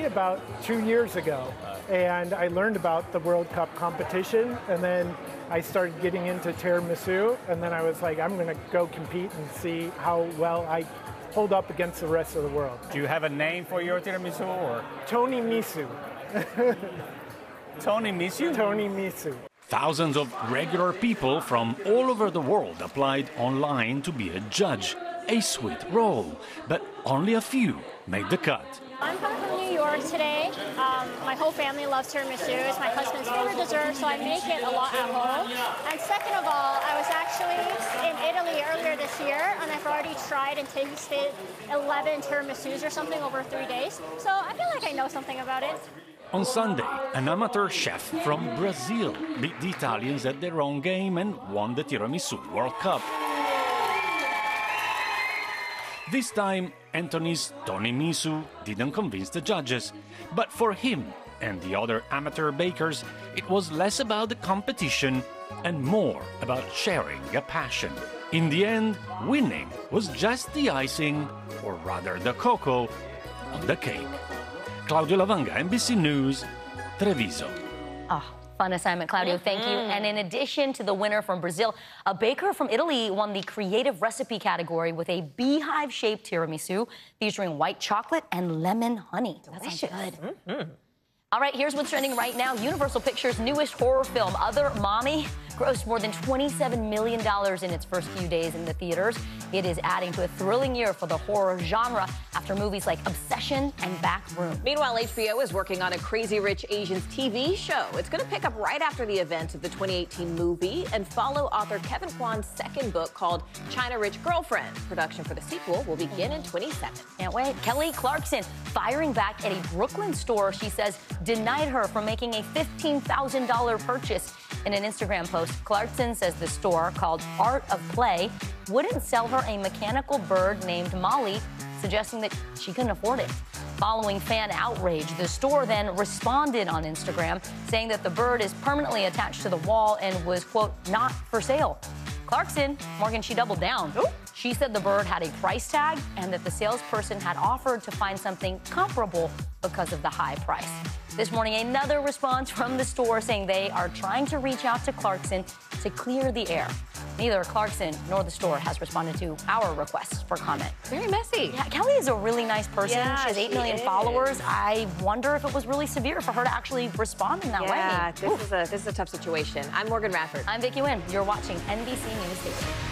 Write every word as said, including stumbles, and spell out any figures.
Italy about two years ago, and I learned about the World Cup competition, and then I started getting into tiramisu, and then I was like, I'm going to go compete and see how well I hold up against the rest of the world. Do you have a name for your tiramisu or? Tony Misu. Tony Misu? Tony Misu. Thousands of regular people from all over the world applied online to be a judge. A sweet role, but only a few made the cut. I'm coming from New York today. Um, my whole family loves tiramisu. It's my husband's favorite dessert, so I make it a lot at home. And second of all, I was actually in Italy earlier this year, and I've already tried and tasted eleven tiramisus or something over three days. So I feel like I know something about it. On Sunday, an amateur chef from Brazil beat the Italians at their own game and won the Tiramisu World Cup. This time, Anthony's Tony Misu didn't convince the judges. But for him and the other amateur bakers, it was less about the competition and more about sharing a passion. In the end, winning was just the icing, or rather the cocoa, on the cake. Claudio Lavanga, N B C News, Treviso. Oh. Fun assignment, Claudio. Mm-hmm. Thank you. And in addition to the winner from Brazil, a baker from Italy won the creative recipe category with a beehive-shaped tiramisu featuring white chocolate and lemon honey. That sounds good. Mm-hmm. All right, here's what's trending right now. Universal Pictures' newest horror film, Other Mommy, grossed more than twenty-seven million dollars in its first few days in the theaters. It is adding to a thrilling year for the horror genre after movies like Obsession and Backroom. Meanwhile, H B O is working on a Crazy Rich Asians T V show. It's going to pick up right after the events of the twenty eighteen movie and follow author Kevin Kwan's second book called China Rich Girlfriend. Production for the sequel will begin in twenty-seven. Can't wait. Kelly Clarkson firing back at a Brooklyn store she says denied her from making a fifteen thousand dollars purchase. In an Instagram post, Clarkson says the store, called Art of Play, wouldn't sell her a mechanical bird named Molly, suggesting that she couldn't afford it. Following fan outrage, the store then responded on Instagram, saying that the bird is permanently attached to the wall and was, quote, not for sale. Clarkson, Morgan, she doubled down. Ooh. She said the bird had a price tag and that the salesperson had offered to find something comparable because of the high price. This morning, another response from the store saying they are trying to reach out to Clarkson to clear the air. Neither Clarkson nor the store has responded to our requests for comment. Very messy. Yeah, Kelly is a really nice person. Yeah, she has eight million is. followers. I wonder if it was really severe for her to actually respond in that yeah, way. Yeah, this is a this is a tough situation. I'm Morgan Radford. I'm Vicki Nguyen. You're watching N B C News Daily.